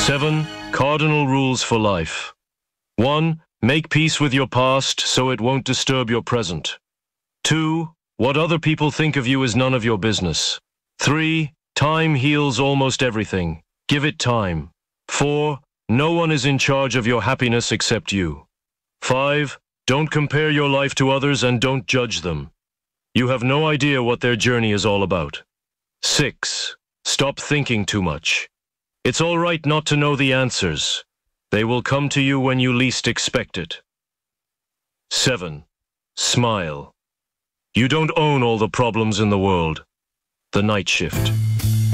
7 cardinal rules for life. 1. Make peace with your past so it won't disturb your present. 2. What other people think of you is none of your business. 3. Time heals almost everything. Give it time. 4. No one is in charge of your happiness except you. 5. Don't compare your life to others and don't judge them. You have no idea what their journey is all about. 6. Stop thinking too much. It's all right not to know the answers. They will come to you when you least expect it. 7. Smile. You don't own all the problems in the world. The Night Shift.